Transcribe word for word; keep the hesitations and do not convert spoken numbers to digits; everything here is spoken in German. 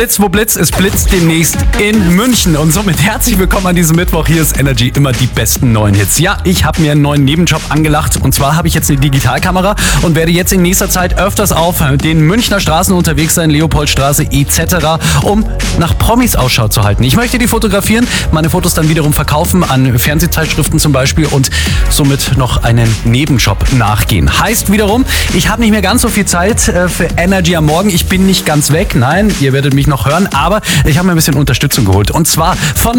Blitz, wo Blitz, es blitzt demnächst in München. Und somit herzlich willkommen an diesem Mittwoch. Hier ist Energy, immer die besten neuen Hits. Ja, ich habe mir einen neuen Nebenjob angelacht. Und zwar habe ich jetzt eine Digitalkamera und werde jetzt in nächster Zeit öfters auf den Münchner Straßen unterwegs sein, Leopoldstraße et cetera, um nach Promis Ausschau zu halten. Ich möchte die fotografieren, meine Fotos dann wiederum verkaufen an Fernsehzeitschriften zum Beispiel und somit noch einen Nebenjob nachgehen. Heißt wiederum, ich habe nicht mehr ganz so viel Zeit für Energy am Morgen. Ich bin nicht ganz weg. Nein, ihr werdet mich noch hören, aber ich habe mir ein bisschen Unterstützung geholt. Und zwar von